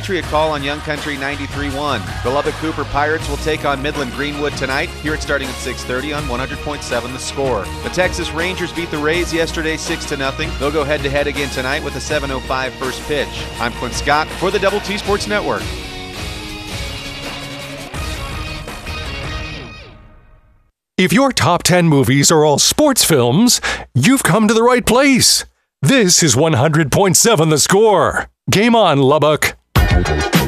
Patriot Call on Young Country 93.1. The Lubbock Cooper Pirates will take on Midland Greenwood tonight. Here it's starting at 6:30 on 100.7 The Score. The Texas Rangers beat the Rays yesterday 6-0. They'll go head-to-head again tonight with a 7:05 first pitch. I'm Clint Scott for the Double T Sports Network. If your top 10 movies are all sports films, you've come to the right place. This is 100.7 The Score. Game on, Lubbock.